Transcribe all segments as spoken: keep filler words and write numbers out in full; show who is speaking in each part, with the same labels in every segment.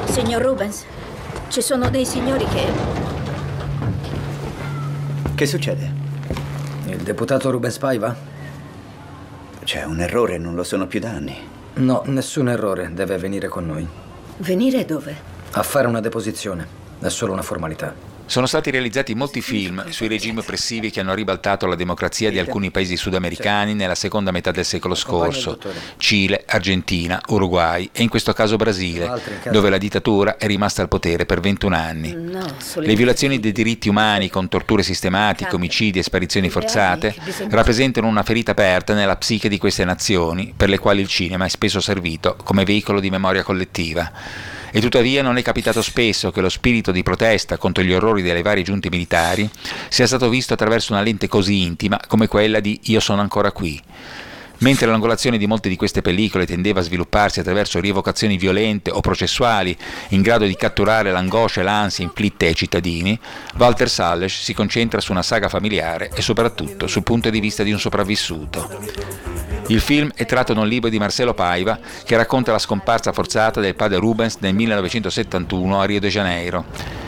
Speaker 1: Signor Rubens, ci sono dei signori che...
Speaker 2: Che succede?
Speaker 3: Il deputato Rubens Paiva?
Speaker 2: C'è un errore, non lo sono più da anni.
Speaker 3: No, nessun errore, deve venire con noi.
Speaker 1: Venire dove?
Speaker 3: A fare una deposizione, è solo una formalità.
Speaker 4: Sono stati realizzati molti film sui regimi oppressivi che hanno ribaltato la democrazia di alcuni paesi sudamericani nella seconda metà del secolo scorso: Cile, Argentina, Uruguay e in questo caso Brasile, dove la dittatura è rimasta al potere per ventuno anni. Le violazioni dei diritti umani con torture sistematiche, omicidi e sparizioni forzate rappresentano una ferita aperta nella psiche di queste nazioni, per le quali il cinema è spesso servito come veicolo di memoria collettiva. E tuttavia non è capitato spesso che lo spirito di protesta contro gli orrori delle varie giunte militari sia stato visto attraverso una lente così intima come quella di Io sono ancora qui. Mentre l'angolazione di molte di queste pellicole tendeva a svilupparsi attraverso rievocazioni violente o processuali in grado di catturare l'angoscia e l'ansia inflitte ai cittadini, Walter Salles si concentra su una saga familiare e soprattutto sul punto di vista di un sopravvissuto. Il film è tratto da un libro di Marcelo Paiva che racconta la scomparsa forzata del padre Rubens nel millenovecentosettantuno a Rio de Janeiro.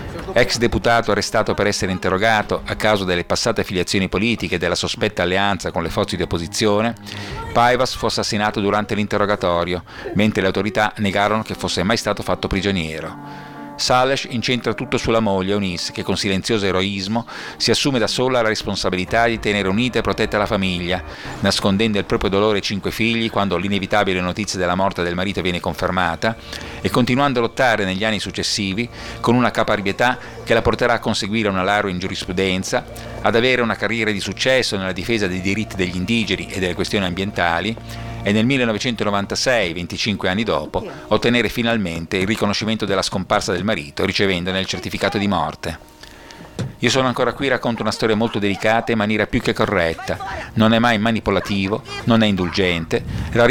Speaker 4: Ex deputato arrestato per essere interrogato a causa delle passate affiliazioni politiche e della sospetta alleanza con le forze di opposizione, Paivas fu assassinato durante l'interrogatorio, mentre le autorità negarono che fosse mai stato fatto prigioniero. Salles incentra tutto sulla moglie, Eunice, che con silenzioso eroismo si assume da sola la responsabilità di tenere unita e protetta la famiglia, nascondendo il proprio dolore ai cinque figli quando l'inevitabile notizia della morte del marito viene confermata, e continuando a lottare negli anni successivi con una caparbietà che la porterà a conseguire una laurea in giurisprudenza, ad avere una carriera di successo nella difesa dei diritti degli indigeni e delle questioni ambientali, e nel millenovecentonovantasei, venticinque anni dopo, ottenere finalmente il riconoscimento della scomparsa del marito, ricevendone il certificato di morte. Io sono ancora qui racconta una storia molto delicata in maniera più che corretta, non è mai manipolativo, non è indulgente,